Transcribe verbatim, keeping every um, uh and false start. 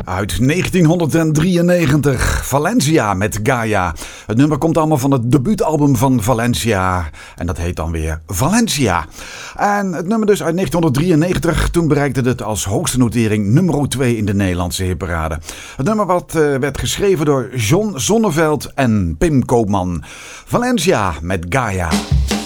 uit negentienhonderddrieënnegentig. Valencia met Gaia. Het nummer komt allemaal van het debuutalbum van Valencia. En dat heet dan weer Valencia. En het nummer dus uit negentienhonderddrieënnegentig. Toen bereikte het als hoogste notering nummer twee in de Nederlandse hitparade. Het nummer wat, uh, werd geschreven door John Zonneveld en Pim Koopman. Valencia met Gaia.